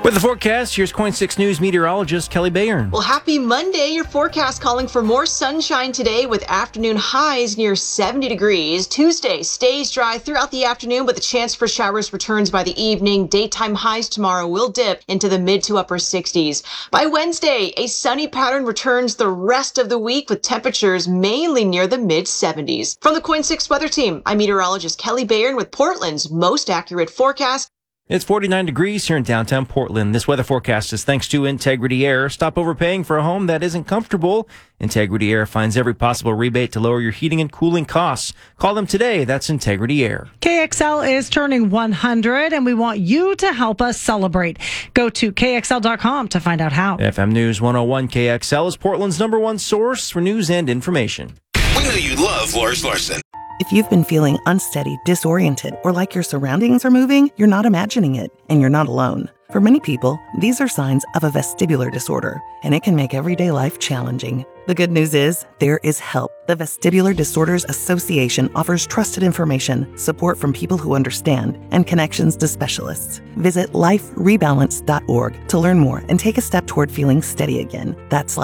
With the forecast, here's KOIN 6 News meteorologist Kelly Bayern. Well, happy Monday. Your forecast calling for more sunshine today with afternoon highs near 70 degrees. Tuesday stays dry throughout the afternoon, but the chance for showers returns by the evening. Daytime highs tomorrow will dip into the mid to upper 60s. By Wednesday, a sunny pattern returns the rest of the week with temperatures mainly near the mid 70s. From the KOIN 6 weather team, I'm meteorologist Kelly Bayern with Portland's most accurate forecast. It's 49 degrees here in downtown Portland. This weather forecast is thanks to Integrity Air. Stop overpaying for a home that isn't comfortable. Integrity Air finds every possible rebate to lower your heating and cooling costs. Call them today. That's Integrity Air. KXL is turning 100, and we want you to help us celebrate. Go to KXL.com to find out how. FM News 101 KXL is Portland's #1 source for news and information. We know you love Lars Larson. If you've been feeling unsteady, disoriented, or like your surroundings are moving, you're not imagining it, and you're not alone. For many people, these are signs of a vestibular disorder, and it can make everyday life challenging. The good news is, there is help. The Vestibular Disorders Association offers trusted information, support from people who understand, and connections to specialists. Visit liferebalance.org to learn more and take a step toward feeling steady again. That's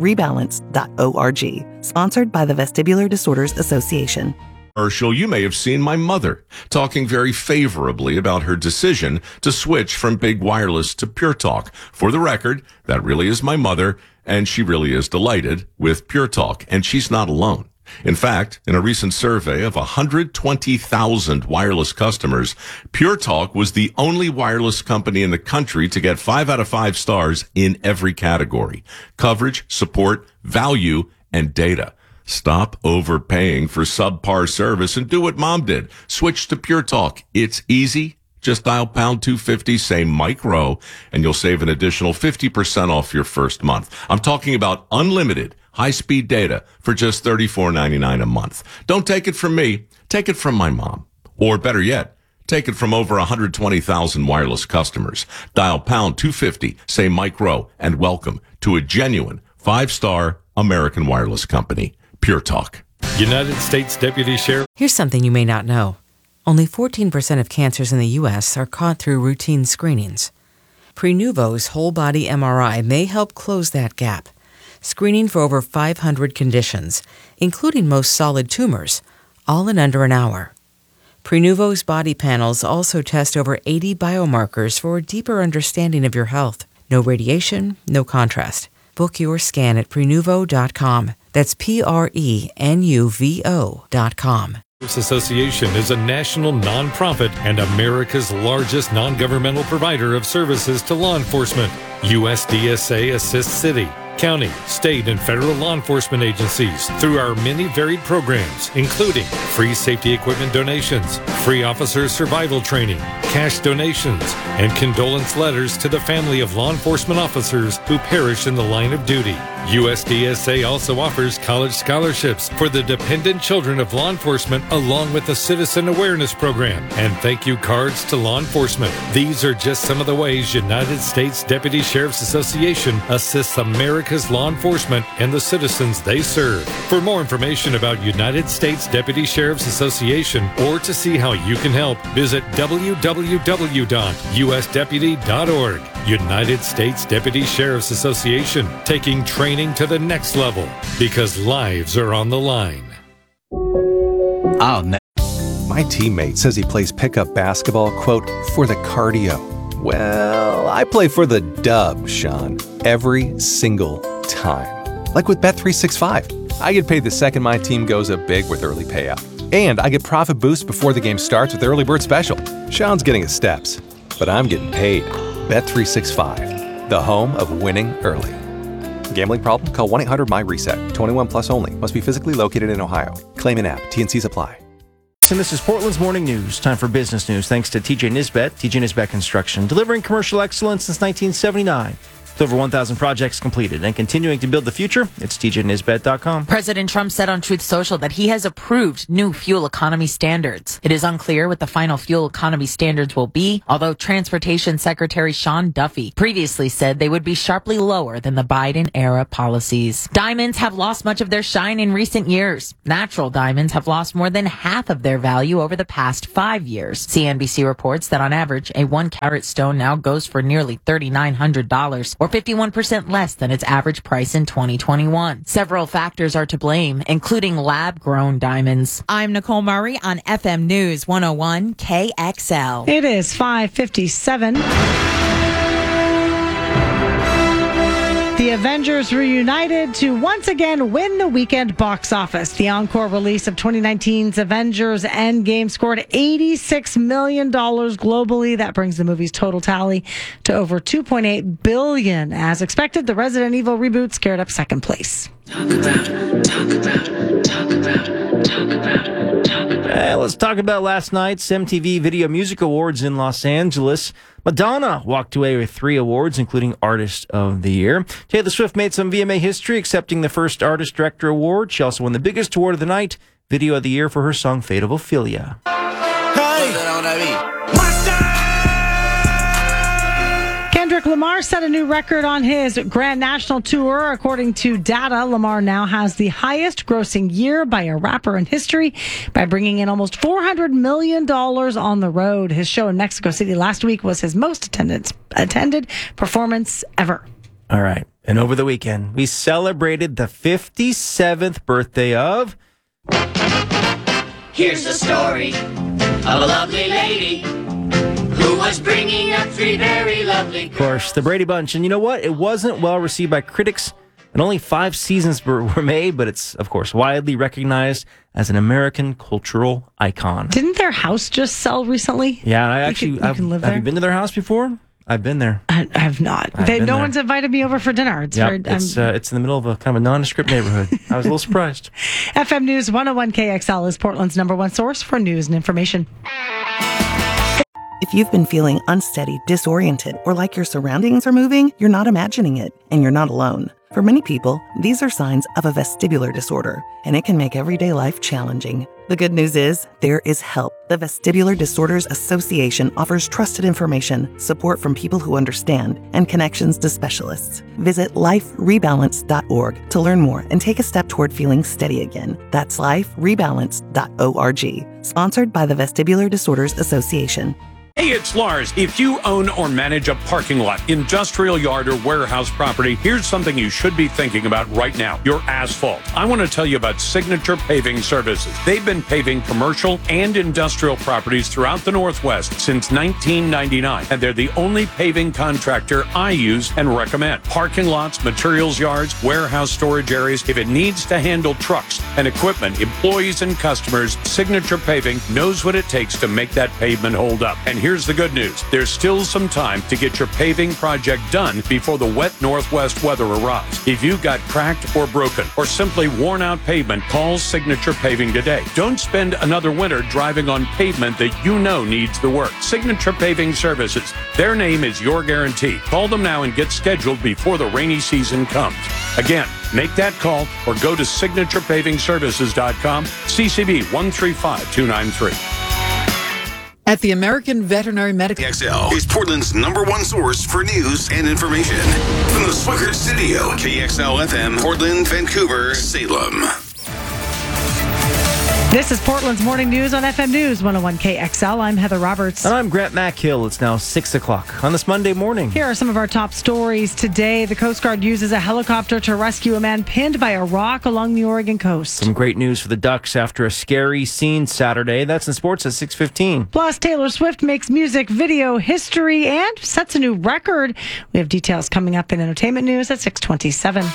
liferebalance.org. Sponsored by the Vestibular Disorders Association. Commercial, you may have seen my mother talking very favorably about her decision to switch from Big Wireless to Pure Talk. For the record, that really is my mother, and she really is delighted with Pure Talk, and she's not alone. In fact, in a recent survey of 120,000 wireless customers, Pure Talk was the only wireless company in the country to get 5 out of 5 stars in every category: coverage, support, value, and data. Stop overpaying for subpar service and do what Mom did. Switch to Pure Talk. It's easy. Just dial pound 250, say Mike Rowe, and you'll save an additional 50% off your first month. I'm talking about unlimited high-speed data for just $34.99 a month. Don't take it from me. Take it from my mom. Or better yet, take it from over 120,000 wireless customers. Dial pound 250, say Mike Rowe, and welcome to a genuine 5-star American wireless company. Pure Talk. United States Deputy Sheriff. Here's something you may not know. Only 14% of cancers in the U.S. are caught through routine screenings. Prenuvo's whole body MRI may help close that gap, screening for over 500 conditions, including most solid tumors, all in under an hour. Prenuvo's body panels also test over 80 biomarkers for a deeper understanding of your health. No radiation, no contrast. Book your scan at Prenuvo.com. That's Prenuvo.com. Association is a national nonprofit and America's largest non-governmental provider of services to law enforcement. USDSA assists city, county, state, and federal law enforcement agencies through our many varied programs, including free safety equipment donations, free officer survival training, cash donations, and condolence letters to the family of law enforcement officers who perish in the line of duty. USDSA also offers college scholarships for the dependent children of law enforcement, along with a citizen awareness program and thank you cards to law enforcement. These are just some of the ways United States Deputy Sheriff's Association assists America's law enforcement and the citizens they serve. For more information about United States Deputy Sheriff's Association or to see how you can help, visit www.usdeputy.org. United States Deputy Sheriff's Association, taking training to the next level because lives are on the line. My teammate says he plays pickup basketball, quote, for the cardio. Well, I play for the dub, Sean, every single time. Like with Bet365. I get paid the second my team goes up big with early payout. And I get profit boost before the game starts with Early Bird Special. Sean's getting his steps, but I'm getting paid. Bet365, the home of winning early. Gambling problem? Call 1-800-MY-RESET. 21 plus only. Must be physically located in Ohio. Claim an app. T&Cs apply. And this is Portland's Morning News. Time for business news. Thanks to TJ Nisbet, TJ Nisbet Construction, delivering commercial excellence since 1979. With over 1,000 projects completed and continuing to build the future, it's TJNisbet.com. President Trump said on Truth Social that he has approved new fuel economy standards. It is unclear what the final fuel economy standards will be, although Transportation Secretary Sean Duffy previously said they would be sharply lower than the Biden-era policies. Diamonds have lost much of their shine in recent years. Natural diamonds have lost more than half of their value over the past 5 years. CNBC reports that on average, a 1-carat stone now goes for nearly $3,900, or 51% less than its average price in 2021. Several factors are to blame, including lab-grown diamonds. I'm Nicole Murray on FM News 101 KXL. It is 5:57. The Avengers reunited to once again win the weekend box office. The encore release of 2019's Avengers Endgame scored $86 million globally. That brings the movie's total tally to over $2.8 billion. As expected, the Resident Evil reboot scared up second place. Let's talk about last night's MTV Video Music Awards in Los Angeles. Madonna walked away with 3 awards, including Artist of the Year. Taylor Swift made some VMA history, accepting the first Artist Director Award. She also won the biggest award of the night, Video of the Year, for her song Fate of Ophelia. Kendrick Lamar set a new record on his Grand National Tour. According to data, Lamar now has the highest grossing year by a rapper in history by bringing in almost $400 million on the road. His show in Mexico City last week was his most attended performance ever. All right. And over the weekend, we celebrated the 57th birthday of... Here's the story of a lovely lady who was bringing up 3 very lovely girls. Of course, the Brady Bunch. And you know what? It wasn't well received by critics, and only 5 seasons were made, but it's, of course, widely recognized as an American cultural icon. Didn't their house just sell recently? Yeah, I actually... You can live there? Have you been to their house before? I've been there. I have not. No one's invited me over for dinner. It's in the middle of a kind of a nondescript neighborhood. I was a little surprised. FM News 101 KXL is Portland's #1 source for news and information. If you've been feeling unsteady, disoriented, or like your surroundings are moving, you're not imagining it, and you're not alone. For many people, these are signs of a vestibular disorder, and it can make everyday life challenging. The good news is, there is help. The Vestibular Disorders Association offers trusted information, support from people who understand, and connections to specialists. Visit liferebalance.org to learn more and take a step toward feeling steady again. That's liferebalance.org. Sponsored by the Vestibular Disorders Association. Hey, it's Lars. If you own or manage a parking lot, industrial yard, or warehouse property, here's something you should be thinking about right now: your asphalt. I want to tell you about Signature Paving Services. They've been paving commercial and industrial properties throughout the Northwest since 1999, and they're the only paving contractor I use and recommend. Parking lots, materials yards, warehouse storage areas. If it needs to handle trucks and equipment, employees and customers, Signature Paving knows what it takes to make that pavement hold up. And here's the good news. There's still some time to get your paving project done before the wet Northwest weather arrives. If you've got cracked or broken or simply worn out pavement, call Signature Paving today. Don't spend another winter driving on pavement that you know needs the work. Signature Paving Services. Their name is your guarantee. Call them now and get scheduled before the rainy season comes. Again, make that call or go to signaturePavingServices.com, CCB 135293. At the American Veterinary Medical KXL is Portland's #1 source for news and information. From the Swickert Studio, KXL FM, Portland, Vancouver, Salem. This is Portland's Morning News on FM News 101 KXL. I'm Heather Roberts. And I'm Grant Mackhill. It's now 6 o'clock on this Monday morning. Here are some of our top stories today. The Coast Guard uses a helicopter to rescue a man pinned by a rock along the Oregon coast. Some great news for the Ducks after a scary scene Saturday. That's in sports at 6:15. Plus, Taylor Swift makes music video history and sets a new record. We have details coming up in entertainment news at 6:27.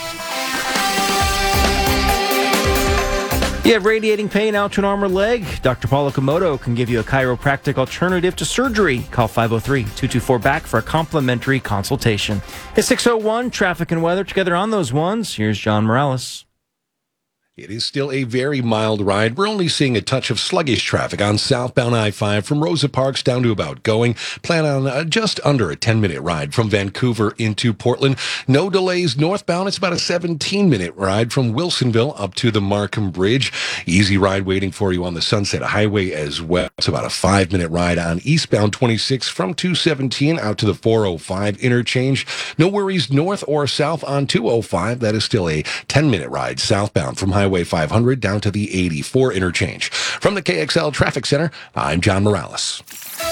You have radiating pain out to an arm or leg? Dr. Paul Okamoto can give you a chiropractic alternative to surgery. Call 503-224-BACK for a complimentary consultation. It's 6:01, traffic and weather together on those ones. Here's John Morales. It is still a very mild ride. We're only seeing a touch of sluggish traffic on southbound I-5 from Rosa Parks down to about Going. Plan on just under a 10-minute ride from Vancouver into Portland. No delays northbound. It's about a 17-minute ride from Wilsonville up to the Markham Bridge. Easy ride waiting for you on the Sunset Highway as well. It's about a 5-minute ride on eastbound 26 from 217 out to the 405 interchange. No worries north or south on 205. That is still a 10-minute ride southbound from Highway 500 down to the 84 interchange. From the KXL Traffic Center, I'm John Morales.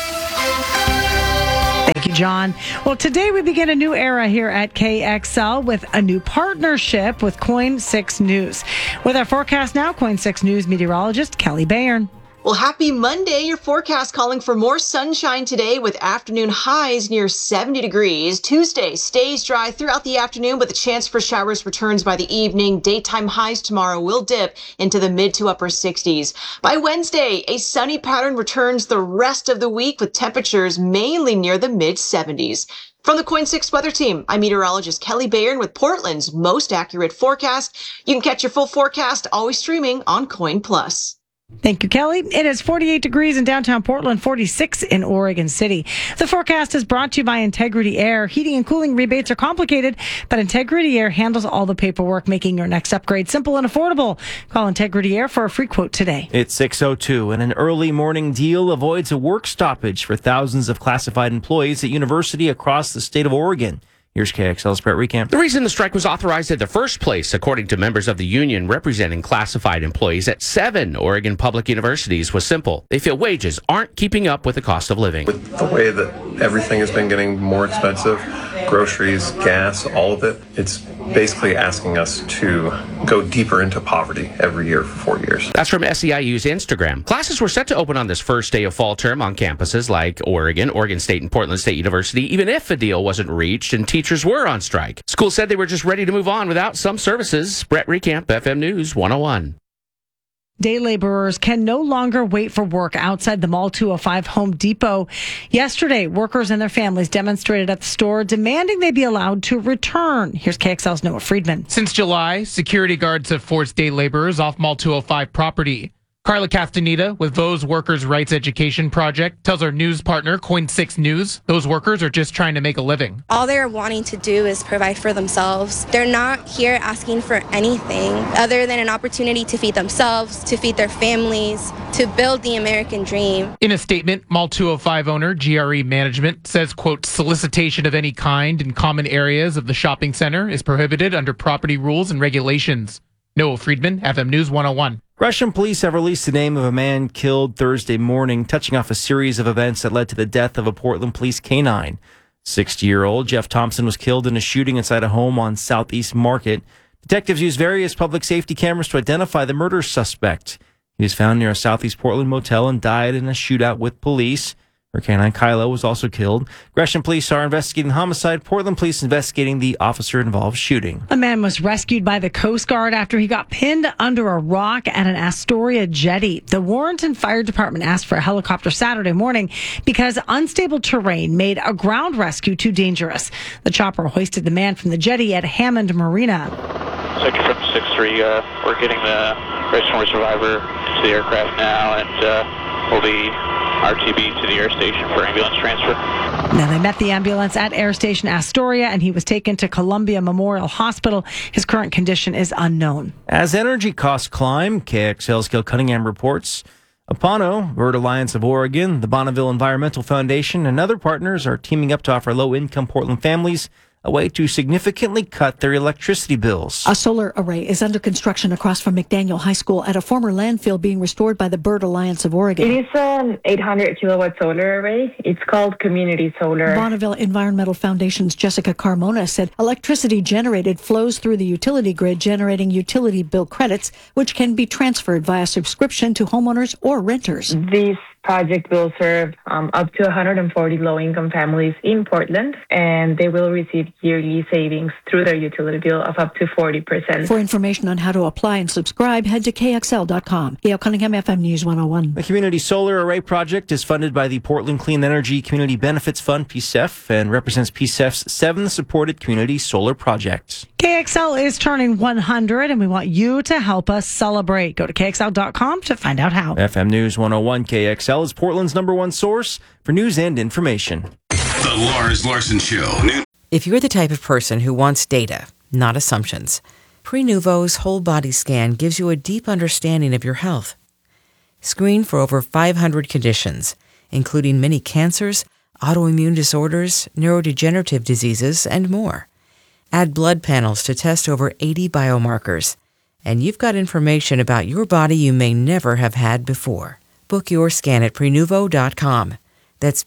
Thank you, John. Well, today we begin a new era here at KXL with a new partnership with Coin 6 News. With our forecast now, Coin 6 News meteorologist Kelly Bayern. Well, happy Monday. Your forecast calling for more sunshine today with afternoon highs near 70 degrees. Tuesday stays dry throughout the afternoon, but the chance for showers returns by the evening. Daytime highs tomorrow will dip into the mid to upper 60s. By Wednesday, a sunny pattern returns the rest of the week with temperatures mainly near the mid 70s. From the Coin 6 Weather Team, I'm meteorologist Kelly Bayern with Portland's most accurate forecast. You can catch your full forecast always streaming on Coin Plus. Thank you, Kelly. It is 48 degrees in downtown Portland, 46 in Oregon City. The forecast is brought to you by Integrity Air. Heating and cooling rebates are complicated, but Integrity Air handles all the paperwork, making your next upgrade simple and affordable. Call Integrity Air for a free quote today. It's 6:02, and an early morning deal avoids a work stoppage for thousands of classified employees at university across the state of Oregon. Here's KXL's Brett Recamp. The reason the strike was authorized in the first place, according to members of the union representing classified employees at 7 Oregon public universities, was simple. They feel wages aren't keeping up with the cost of living. With the way that everything has been getting more expensive, groceries, gas, all of it, it's basically asking us to go deeper into poverty every year for 4 years. That's from SEIU's Instagram. Classes were set to open on this first day of fall term on campuses like Oregon, Oregon State, and Portland State University, even if a deal wasn't reached and teachers were on strike. Schools said they were just ready to move on without some services. Brett Recamp, FM News 101. Day laborers can no longer wait for work outside the Mall 205 Home Depot. Yesterday, workers and their families demonstrated at the store demanding they be allowed to return. Here's KXL's Noah Friedman. Since July, security guards have forced day laborers off Mall 205 property. Carla Castaneda with Vos Workers' Rights Education Project tells our news partner, Coin 6 News, those workers are just trying to make a living. All they're wanting to do is provide for themselves. They're not here asking for anything other than an opportunity to feed themselves, to feed their families, to build the American dream. In a statement, Mall 205 owner GRE Management says, quote, solicitation of any kind in common areas of the shopping center is prohibited under property rules and regulations. Noah Friedman, FM News 101. Gresham police have released the name of a man killed Thursday morning, touching off a series of events that led to the death of a Portland police canine. 60-year-old Jeff Thompson was killed in a shooting inside a home on Southeast Market. Detectives used various public safety cameras to identify the murder suspect. He was found near a Southeast Portland motel and died in a shootout with police. Her canine Kylo was also killed. Gresham police are investigating the homicide. Portland police investigating the officer-involved shooting. A man was rescued by the Coast Guard after he got pinned under a rock at an Astoria jetty. The Warrenton Fire Department asked for a helicopter Saturday morning because unstable terrain made a ground rescue too dangerous. The chopper hoisted the man from the jetty at Hammond Marina. Second from 6-3, we're getting the registered survivor to the aircraft now, and we'll be RTB to the air station for ambulance transfer. Now, they met the ambulance at Air Station Astoria, and he was taken to Columbia Memorial Hospital. His current condition is unknown. As energy costs climb, KXL's Gil Cunningham reports. Apano, Bird Alliance of Oregon, the Bonneville Environmental Foundation, and other partners are teaming up to offer low-income Portland families a way to significantly cut their electricity bills. A solar array is under construction across from McDaniel High School at a former landfill being restored by the Bird Alliance of Oregon. It is an 800 kilowatt solar array. It's called Community Solar. Bonneville Environmental Foundation's Jessica Carmona said electricity generated flows through the utility grid, generating utility bill credits, which can be transferred via subscription to homeowners or renters. This project will serve up to 140 low-income families in Portland, and they will receive yearly savings through their utility bill of up to 40%. For information on how to apply and subscribe, head to KXL.com. Gail Cunningham, FM News 101. The Community Solar Array Project is funded by the Portland Clean Energy Community Benefits Fund, PCEF, and represents PCEF's 7th supported community solar project. KXL is turning 100, and we want you to help us celebrate. Go to KXL.com to find out how. FM News 101 KXL is Portland's #1 source for news and information. The Lars Larson Show. If you're the type of person who wants data, not assumptions, Prenuvo's whole body scan gives you a deep understanding of your health. Screen for over 500 conditions, including many cancers, autoimmune disorders, neurodegenerative diseases, and more. Add blood panels to test over 80 biomarkers, and you've got information about your body you may never have had before. Book your scan at Prenuvo.com. That's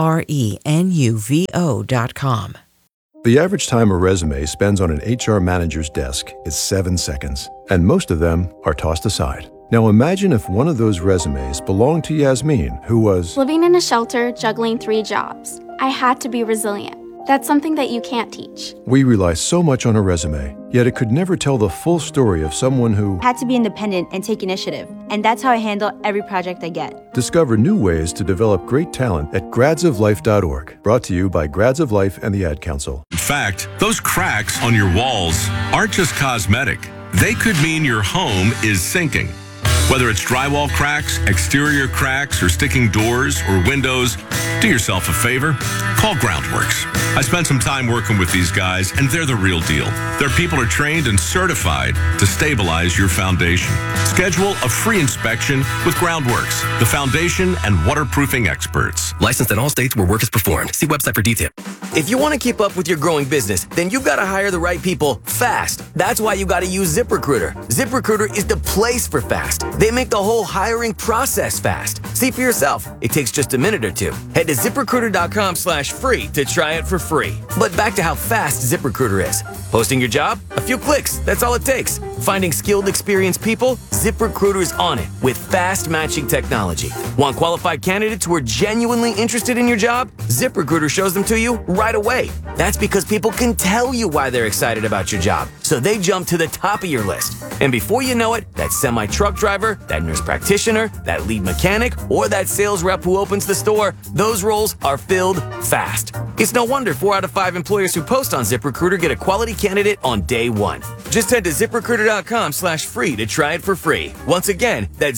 Prenuvo.com. The average time a resume spends on an HR manager's desk is 7 seconds, and most of them are tossed aside. Now imagine if one of those resumes belonged to Yasmin, who was living in a shelter, juggling 3 jobs. I had to be resilient. That's something that you can't teach. We rely so much on a resume, yet it could never tell the full story of someone who had to be independent and take initiative. And that's how I handle every project I get. Discover new ways to develop great talent at gradsoflife.org. Brought to you by Grads of Life and the Ad Council. In fact, those cracks on your walls aren't just cosmetic. They could mean your home is sinking. Whether it's drywall cracks, exterior cracks, or sticking doors or windows, do yourself a favor. Call Groundworks. I spent some time working with these guys, and they're the real deal. Their people are trained and certified to stabilize your foundation. Schedule a free inspection with Groundworks, the foundation and waterproofing experts. Licensed in all states where work is performed. See website for details. If you want to keep up with your growing business, then you've got to hire the right people fast. That's why you got to use ZipRecruiter. ZipRecruiter is the place for fast. They make the whole hiring process fast. See for yourself. It takes just a minute or two. Head to ZipRecruiter.com/free to try it for free. But back to how fast ZipRecruiter is. Posting your job? A few clicks. That's all it takes. Finding skilled, experienced people? ZipRecruiter's on it with fast matching technology. Want qualified candidates who are genuinely interested in your job? ZipRecruiter shows them to you right away. That's because people can tell you why they're excited about your job, so they jump to the top of your list. And before you know it, that semi-truck driver, that nurse practitioner, that lead mechanic, or that sales rep who opens the store, those roles are filled fast. It's no wonder 4 out of 5 employers who post on ZipRecruiter get a quality candidate on day one. Just head to ZipRecruiter.com/free to try it for free. Once again, that's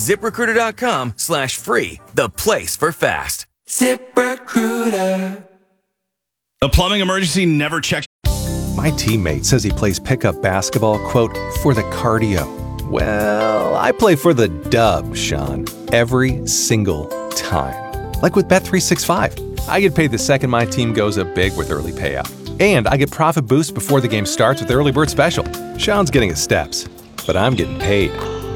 ZipRecruiter.com/free, the place for fast. ZipRecruiter. The plumbing emergency never checks. My teammate says he plays pickup basketball, quote, for the cardio. Well, I play for the dub, Sean, every single time. Like with Bet365. I get paid the second my team goes up big with early payout. And I get profit boosts before the game starts with Early Bird Special. Sean's getting his steps, but I'm getting paid.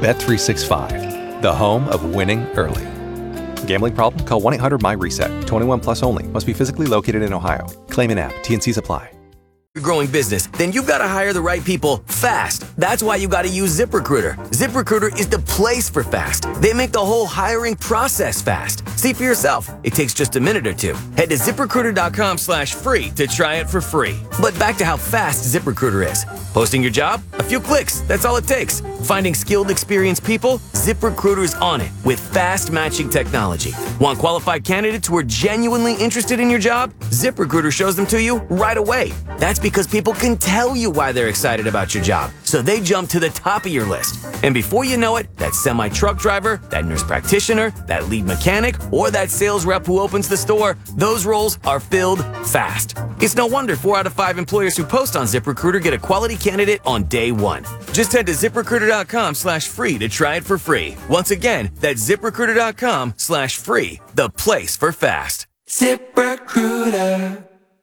Bet365, the home of winning early. Gambling problem? Call 1-800-MY-RESET. 21 plus only. Must be physically located in Ohio. Claim an app. T&Cs apply. Growing business, then you've got to hire the right people fast. That's why you got to use ZipRecruiter. ZipRecruiter is the place for fast. They make the whole hiring process fast. See for yourself. It takes just a minute or two. Head to ZipRecruiter.com/free to try it for free. But back to how fast ZipRecruiter is. Posting your job? A few clicks. That's all it takes. Finding skilled, experienced people? ZipRecruiter's on it with fast matching technology. Want qualified candidates who are genuinely interested in your job? ZipRecruiter shows them to you right away. That's because people can tell you why they're excited about your job, so they jump to the top of your list. And before you know it, that semi-truck driver, that nurse practitioner, that lead mechanic, or that sales rep who opens the store, those roles are filled fast. It's no wonder 4 out of 5 employers who post on ZipRecruiter get a quality candidate on day one. Just head to ZipRecruiter.com/free to try it for free. Once again, that's ZipRecruiter.com/free, the place for fast. ZipRecruiter.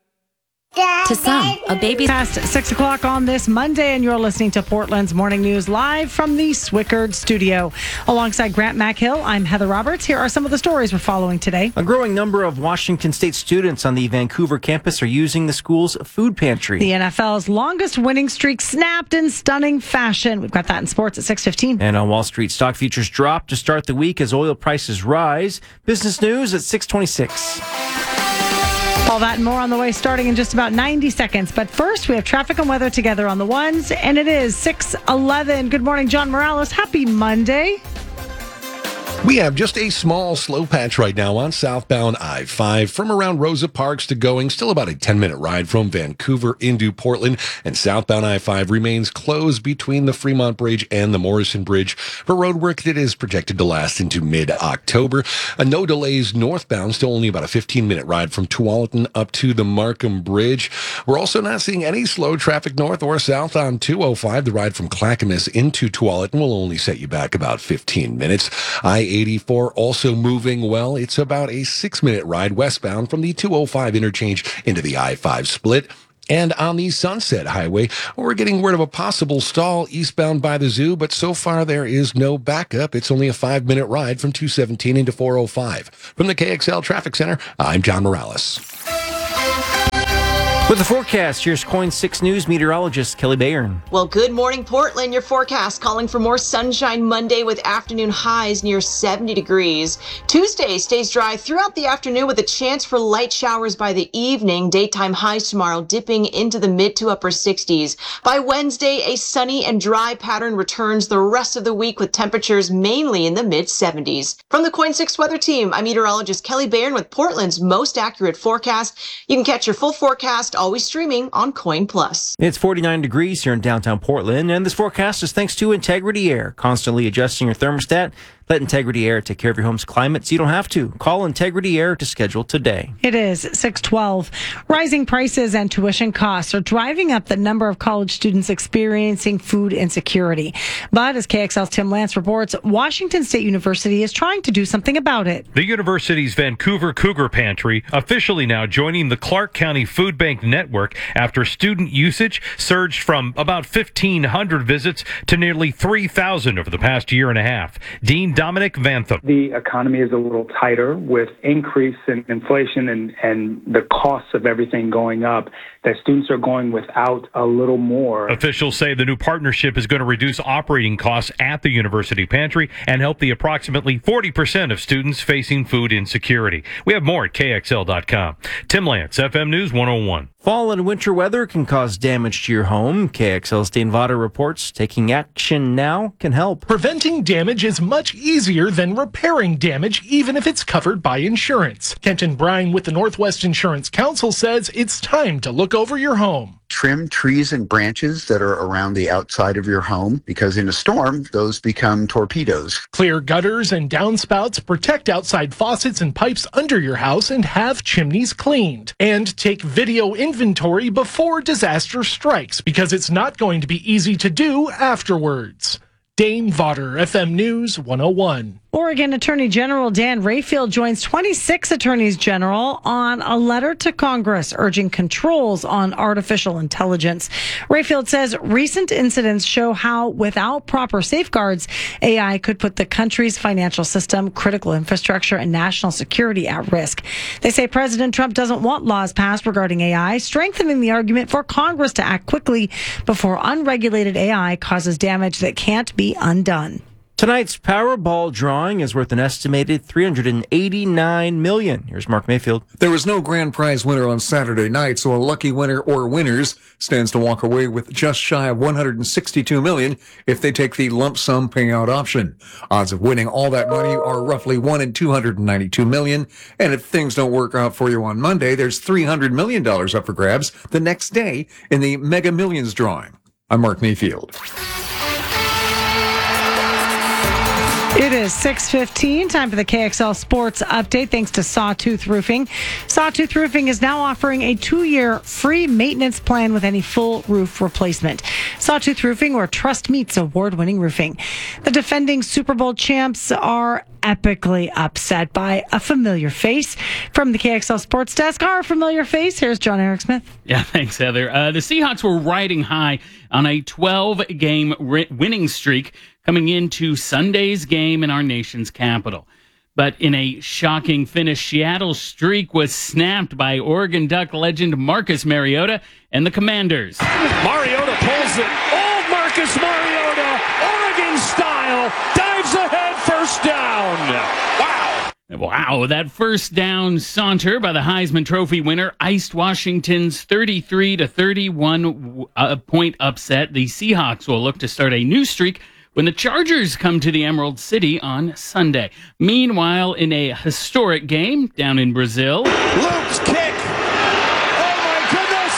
To some, a baby. Past 6 o'clock on this Monday, and you're listening to Portland's Morning News live from the Swickard studio. Alongside Grant McHill, I'm Heather Roberts. Here are some of the stories we're following today. A growing number of Washington State students on the Vancouver campus are using the school's food pantry. The NFL's longest winning streak snapped in stunning fashion. We've got that in sports at 6:15. And on Wall Street, stock futures drop to start the week as oil prices rise. Business news at 6:26. All that and more on the way, starting in just about 90 seconds. But first, we have traffic and weather together on the ones, and it is 6:11. Good morning, John Morales. Happy Monday. We have just a small slow patch right now on southbound I-5 from around Rosa Parks to going. Still about a 10-minute ride from Vancouver into Portland. And southbound I-5 remains closed between the Fremont Bridge and the Morrison Bridge for road work that is projected to last into mid-October. No delays northbound. Still only about a 15-minute ride from Tualatin up to the Markham Bridge. We're also not seeing any slow traffic north or south on 205. The ride from Clackamas into Tualatin will only set you back about 15 minutes. I-84 also moving well. It's about a 6-minute ride westbound from the 205 interchange into the I-5 split. And on the Sunset Highway, we're getting word of a possible stall eastbound by the zoo, but so far there is no backup. It's only a 5-minute ride from 217 into 405. From the KXL Traffic Center, I'm John Morales. With the forecast, here's KOIN 6 News meteorologist Kelly Bayern. Well, good morning, Portland. Your forecast calling for more sunshine Monday with afternoon highs near 70 degrees. Tuesday stays dry throughout the afternoon with a chance for light showers by the evening. Daytime highs tomorrow dipping into the mid to upper 60s. By Wednesday, a sunny and dry pattern returns the rest of the week with temperatures mainly in the mid 70s. From the KOIN 6 weather team, I'm meteorologist Kelly Bayern with Portland's most accurate forecast. You can catch your full forecast always streaming on KOIN Plus. It's 49 degrees here in downtown Portland, and this forecast is thanks to Integrity Air. Constantly adjusting your thermostat. Let Integrity Air take care of your home's climate so you don't have to. Call Integrity Air to schedule today. It is 6:12. Rising prices and tuition costs are driving up the number of college students experiencing food insecurity. But as KXL's Tim Lance reports, Washington State University is trying to do something about it. The university's Vancouver Cougar Pantry officially now joining the Clark County Food Bank network after student usage surged from about 1,500 visits to nearly 3,000 over the past year and a half. Dean Dominic Vantham. The economy is a little tighter with increase in inflation and the costs of everything going up, that students are going without a little more. Officials say the new partnership is going to reduce operating costs at the university pantry and help the approximately 40% of students facing food insecurity. We have more at KXL.com. Tim Lance, FM News 101. Fall and winter weather can cause damage to your home. KXL's Dane Vada reports taking action now can help. Preventing damage is much easier than repairing damage, even if it's covered by insurance. Kenton Bryan with the Northwest Insurance Council says it's time to look over your home. Trim trees and branches that are around the outside of your home, because in a storm, those become torpedoes. Clear gutters and downspouts, protect outside faucets and pipes under your house, and have chimneys cleaned. And take video inventory before disaster strikes, because it's not going to be easy to do afterwards. Dane Vodder, FM News 101. Oregon Attorney General Dan Rayfield joins 26 attorneys general on a letter to Congress urging controls on artificial intelligence. Rayfield says recent incidents show how, without proper safeguards, AI could put the country's financial system, critical infrastructure, and national security at risk. They say President Trump doesn't want laws passed regarding AI, strengthening the argument for Congress to act quickly before unregulated AI causes damage that can't be undone. Tonight's Powerball drawing is worth an estimated $389 million. Here's Mark Mayfield. There was no grand prize winner on Saturday night, so a lucky winner or winners stands to walk away with just shy of $162 million if they take the lump sum payout option. Odds of winning all that money are roughly 1 in 292 million. And if things don't work out for you on Monday, there's $300 million up for grabs the next day in the Mega Millions drawing. I'm Mark Mayfield. It is 6:15, time for the KXL Sports Update, thanks to Sawtooth Roofing. Sawtooth Roofing is now offering a 2-year free maintenance plan with any full roof replacement. Sawtooth Roofing, where trust meets award-winning roofing. The defending Super Bowl champs are epically upset by a familiar face. From the KXL Sports Desk, our familiar face, here's John Eric Smith. Yeah, thanks, Heather. The Seahawks were riding high on a 12-game winning streak coming into Sunday's game in our nation's capital. But in a shocking finish, Seattle's streak was snapped by Oregon Duck legend Marcus Mariota and the Commanders. Mariota pulls it. Old Marcus Mariota, Oregon style, dives ahead, first down. Wow, that first down saunter by the Heisman Trophy winner iced Washington's 33-31 point upset. The Seahawks will look to start a new streak when the Chargers come to the Emerald City on Sunday. Meanwhile, in a historic game down in Brazil, Luke's kick. Oh my goodness!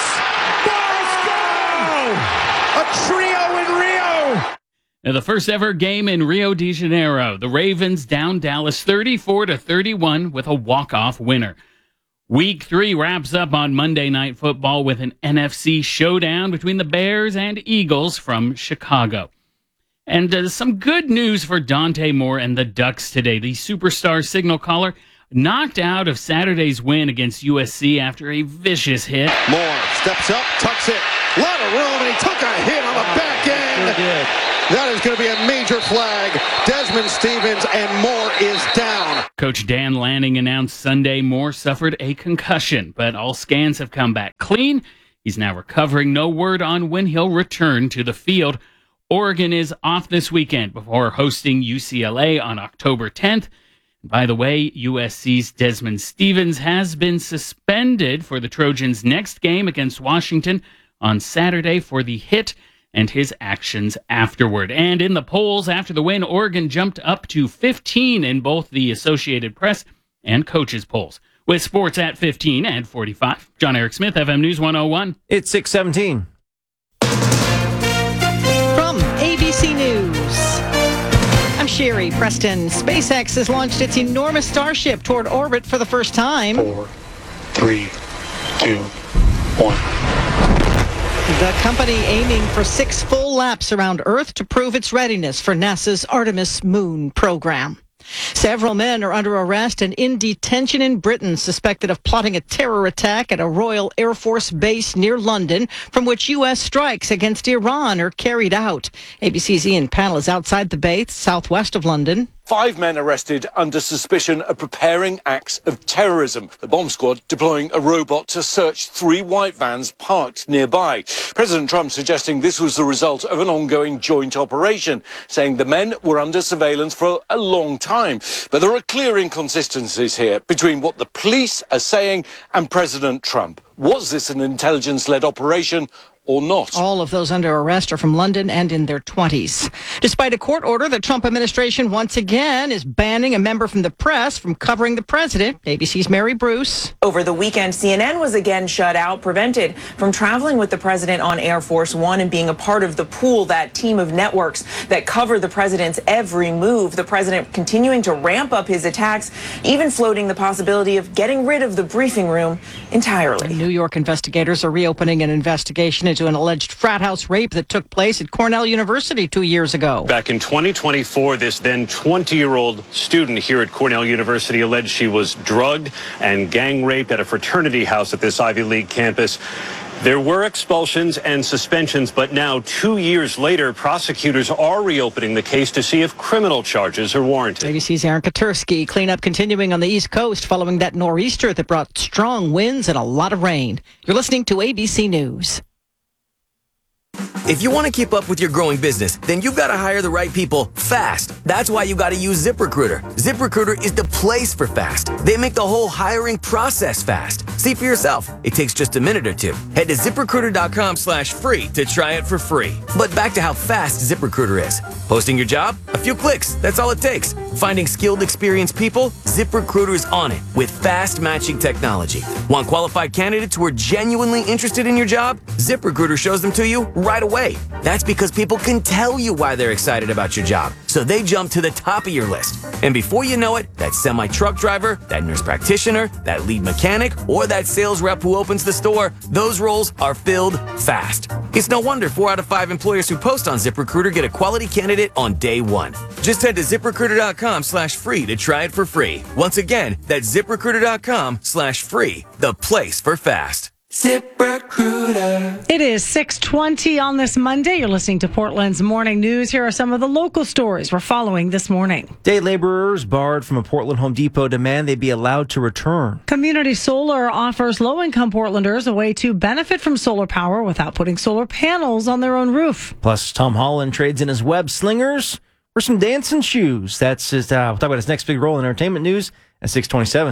Let's go! A trio in Rio. now, the first ever game in Rio de Janeiro, the Ravens down Dallas 34-31 with a walk-off winner. Week 3 wraps up on Monday Night Football with an NFC showdown between the Bears and Eagles from Chicago. And some good news for Dante Moore and the Ducks today. The superstar signal caller knocked out of Saturday's win against USC after a vicious hit. Moore steps up, tucks it. A lot of room, and he took a hit on the back end. Sure did. That is going to be a major flag. Desmond Stevens, and Moore is down. Coach Dan Lanning announced Sunday Moore suffered a concussion, but all scans have come back clean. He's now recovering. No word on when he'll return to the field. Oregon is off this weekend before hosting UCLA on October 10th. By the way, USC's Desmond Stevens has been suspended for the Trojans' next game against Washington on Saturday for the hit and his actions afterward. And in the polls after the win, Oregon jumped up to 15 in both the Associated Press and coaches polls. With sports at 15 and 45, John Eric Smith, FM News 101. It's 6:17. From ABC News, I'm Sherry Preston. SpaceX has launched its enormous Starship toward orbit for the first time. 4, 3, 2, 1. The company aiming for 6 full laps around Earth to prove its readiness for NASA's Artemis moon program. Several men are under arrest and in detention in Britain, suspected of plotting a terror attack at a Royal Air Force base near London, from which U.S. strikes against Iran are carried out. ABC's Ian Pannell is outside the base, southwest of London. 5 men arrested under suspicion of preparing acts of terrorism. The bomb squad deploying a robot to search 3 white vans parked nearby. President Trump suggesting this was the result of an ongoing joint operation, saying the men were under surveillance for a long time. But there are clear inconsistencies here between what the police are saying and President Trump. Was this an intelligence-led operation or not? All of those under arrest are from London and in their 20s. Despite a court order, the Trump administration once again is banning a member from the press from covering the president. ABC's Mary Bruce. Over the weekend, CNN was again shut out, prevented from traveling with the president on Air Force One and being a part of the pool, that team of networks that cover the president's every move. The president continuing to ramp up his attacks, even floating the possibility of getting rid of the briefing room entirely. New York investigators are reopening an investigation into an alleged frat house rape that took place at Cornell University 2 years ago. Back in 2024, this then 20-year-old student here at Cornell University alleged she was drugged and gang raped at a fraternity house at this Ivy League campus. There were expulsions and suspensions, but now 2 years later, prosecutors are reopening the case to see if criminal charges are warranted. ABC's Aaron Katersky. Cleanup continuing on the East Coast following that nor'easter that brought strong winds and a lot of rain. You're listening to ABC News. If you want to keep up with your growing business, then you've got to hire the right people fast. That's why you got to use ZipRecruiter. ZipRecruiter is the place for fast. They make the whole hiring process fast. See for yourself. It takes just a minute or two. Head to ZipRecruiter.com/free to try it for free. But back to how fast ZipRecruiter is. Posting your job? A few clicks. That's all it takes. Finding skilled, experienced people? ZipRecruiter is on it with fast matching technology. Want qualified candidates who are genuinely interested in your job? ZipRecruiter shows them to you right away. That's because people can tell you why they're excited about your job, so they jump to the top of your list. And before you know it, that semi-truck driver, that nurse practitioner, that lead mechanic, or that sales rep who opens the store, those roles are filled fast. It's no wonder 4 out of 5 employers who post on ZipRecruiter get a quality candidate on day one. Just head to ZipRecruiter.com/free to try it for free. Once again, that's ZipRecruiter.com/free, the place for fast. ZipRecruiter. It is 6:20 on this Monday. You're listening to Portland's Morning News. Here are some of the local stories we're following this morning. Day laborers barred from a Portland Home Depot demand they be allowed to return. Community Solar offers low-income Portlanders a way to benefit from solar power without putting solar panels on their own roof. Plus, Tom Holland trades in his web slingers for some dancing shoes. That's his, we'll talk about his next big role in entertainment news at 6:27.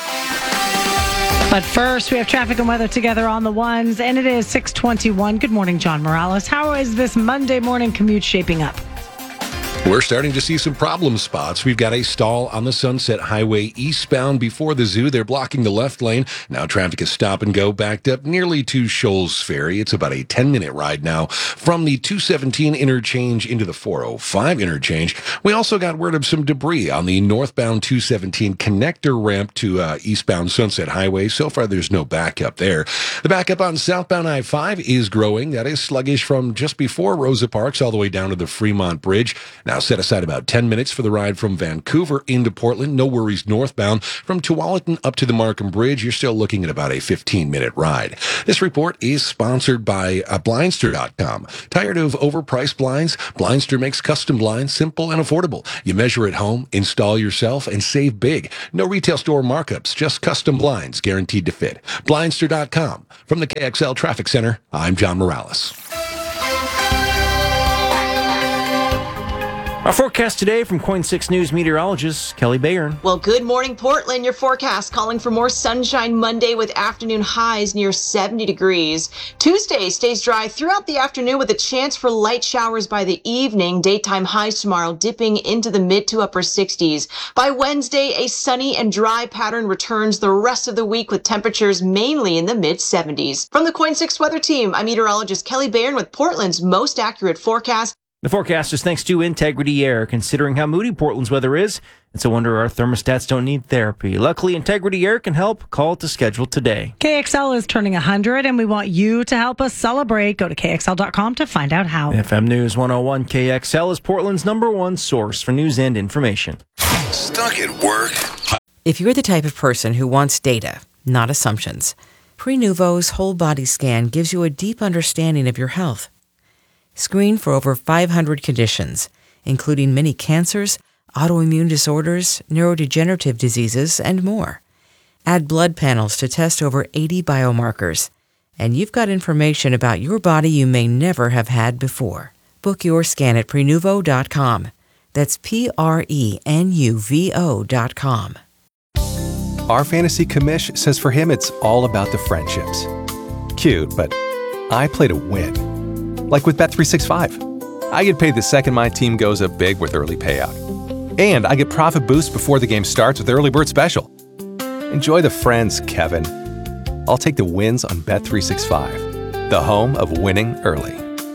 But first, we have traffic and weather together on the ones, and it is 6:21. Good morning, John Morales. How is this Monday morning commute shaping up? We're starting to see some problem spots. We've got a stall on the Sunset Highway eastbound before the zoo. They're blocking the left lane. Now traffic is stop and go backed up nearly to Shoals Ferry. It's about a 10-minute ride now from the 217 interchange into the 405 interchange. We also got word of some debris on the northbound 217 connector ramp to eastbound Sunset Highway. So far, there's no backup there. The backup on southbound I-5 is growing. That is sluggish from just before Rosa Parks all the way down to the Fremont Bridge. Now set aside about 10 minutes for the ride from Vancouver into Portland. No worries northbound. From Tualatin up to the Markham Bridge, you're still looking at about a 15-minute ride. This report is sponsored by Blindster.com. Tired of overpriced blinds? Blindster makes custom blinds simple and affordable. You measure at home, install yourself, and save big. No retail store markups, just custom blinds guaranteed to fit. Blindster.com. From the KXL Traffic Center, I'm John Morales. Our forecast today from Coin 6 News meteorologist Kelly Bayern. Well, good morning, Portland. Your forecast calling for more sunshine Monday with afternoon highs near 70 degrees. Tuesday stays dry throughout the afternoon with a chance for light showers by the evening. Daytime highs tomorrow dipping into the mid to upper 60s. By Wednesday, a sunny and dry pattern returns the rest of the week with temperatures mainly in the mid 70s. From the Coin 6 weather team, I'm meteorologist Kelly Bayern with Portland's most accurate forecast. The forecast is thanks to Integrity Air. Considering how moody Portland's weather is, it's a wonder our thermostats don't need therapy. Luckily, Integrity Air can help. Call to schedule today. KXL is turning 100, and we want you to help us celebrate. Go to KXL.com to find out how. FM News 101 KXL is Portland's #1 source for news and information. Stuck at work? If you're the type of person who wants data, not assumptions, Prenuvo's whole body scan gives you a deep understanding of your health. Screen for over 500 conditions, including many cancers, autoimmune disorders, neurodegenerative diseases, and more. Add blood panels to test over 80 biomarkers, and you've got information about your body you may never have had before. Book your scan at Prenuvo.com. That's Prenuvo.com. Our fantasy commish says for him it's all about the friendships. Cute, but I play to win. Like with Bet365. I get paid the second my team goes up big with early payout. And I get profit boost before the game starts with Early Bird Special. Enjoy the friends, Kevin. I'll take the wins on Bet365, the home of winning early.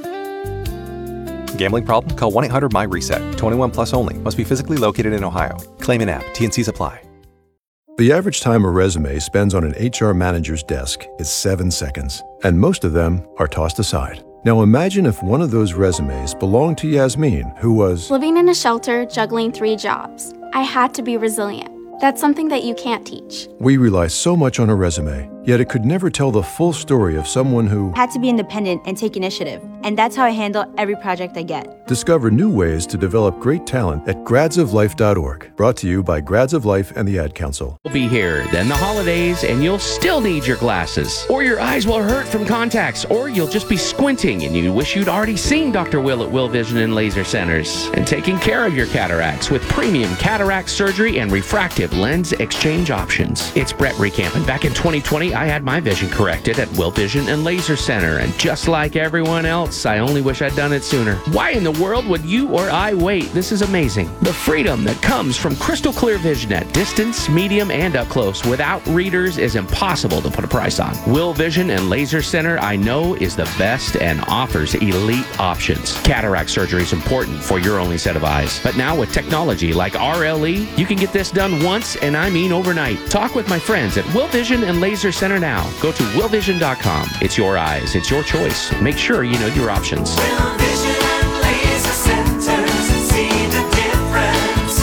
Gambling problem? Call 1-800-MY-RESET. 21 plus only. Must be physically located in Ohio. Claim in app. T&Cs apply. The average time a resume spends on an HR manager's desk is 7 seconds, and most of them are tossed aside. Now imagine if one of those resumes belonged to Yasmin, who was living in a shelter, juggling 3 jobs. I had to be resilient. That's something that you can't teach. We rely so much on a resume, yet it could never tell the full story of someone who had to be independent and take initiative. And that's how I handle every project I get. Discover new ways to develop great talent at gradsoflife.org. Brought to you by Grads of Life and the Ad Council. Will be here, then the holidays, and you'll still need your glasses. Or your eyes will hurt from contacts, or you'll just be squinting and you wish you'd already seen Dr. Will at Will Vision and Laser Centers. And taking care of your cataracts with premium cataract surgery and refractive lens exchange options. It's Brett Recamp, and back in 2020, I had my vision corrected at Will Vision and Laser Center, and just like everyone else, I only wish I'd done it sooner. Why in the world would you or I wait? This is amazing. The freedom that comes from crystal clear vision at distance, medium, and up close without readers is impossible to put a price on. Will Vision and Laser Center, I know, is the best and offers elite options. Cataract surgery is important for your only set of eyes, but now with technology like RLE, you can get this done once, and I mean overnight. Talk with my friends at Will Vision and Laser Center now. Go to willvision.com. It's your eyes. It's your choice. Make sure you know your options. Will Vision and Laser Centers, see the difference.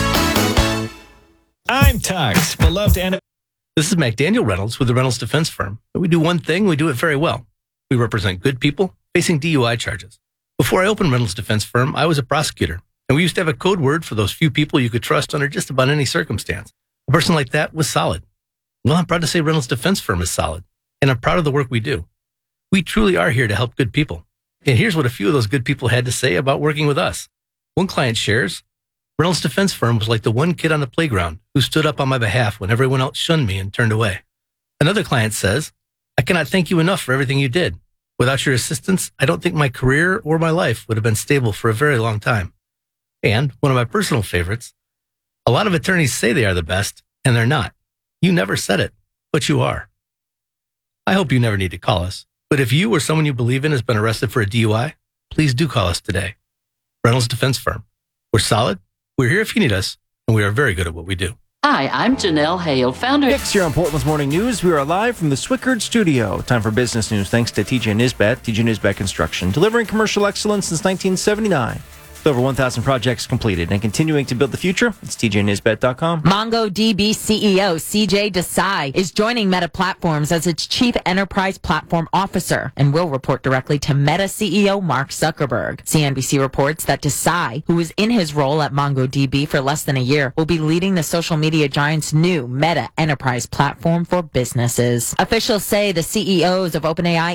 I'm Tux, beloved and... This is McDaniel Reynolds with the Reynolds Defense Firm. We do one thing, we do it very well. We represent good people facing DUI charges. Before I opened Reynolds Defense Firm, I was a prosecutor, and we used to have a code word for those few people you could trust under just about any circumstance. A person like that was solid. Well, I'm proud to say Reynolds Defense Firm is solid, and I'm proud of the work we do. We truly are here to help good people. And here's what a few of those good people had to say about working with us. One client shares, Reynolds Defense Firm was like the one kid on the playground who stood up on my behalf when everyone else shunned me and turned away. Another client says, I cannot thank you enough for everything you did. Without your assistance, I don't think my career or my life would have been stable for a very long time. And one of my personal favorites, a lot of attorneys say they are the best, and they're not. You never said it, but you are. I hope you never need to call us, but if you or someone you believe in has been arrested for a DUI, please do call us today. Reynolds Defense Firm. We're solid, we're here if you need us, and we are very good at what we do. Hi, I'm Janelle Hale, founder. Next here on Portland's Morning News, we are live from the Swickard Studio. Time for business news thanks to TJ Nisbet, TJ Nisbet Construction, delivering commercial excellence since 1979. With over 1,000 projects completed and continuing to build the future, it's tjnisbet.com. MongoDB CEO CJ Desai is joining Meta Platforms as its Chief Enterprise Platform Officer and will report directly to Meta CEO Mark Zuckerberg. CNBC reports that Desai, who was in his role at MongoDB for less than a year, will be leading the social media giant's new Meta Enterprise Platform for businesses. Officials say the CEOs of OpenAI